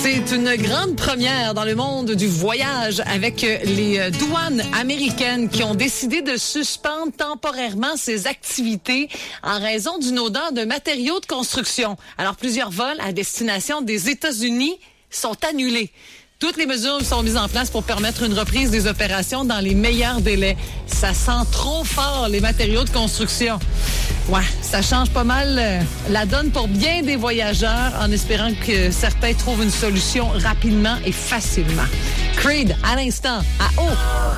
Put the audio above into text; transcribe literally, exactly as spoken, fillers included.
C'est une grande première dans le monde du voyage avec les douanes américaines qui ont décidé de suspendre temporairement ces activités en raison d'une odeur de matériaux de construction. Alors, plusieurs vols à destination des États-Unis sont annulés. Toutes les mesures sont mises en place pour permettre une reprise des opérations dans les meilleurs délais. Ça sent trop fort, les matériaux de construction. Ouais, ça change pas mal euh, la donne pour bien des voyageurs, en espérant que certains trouvent une solution rapidement et facilement. Creed, à l'instant, à haut.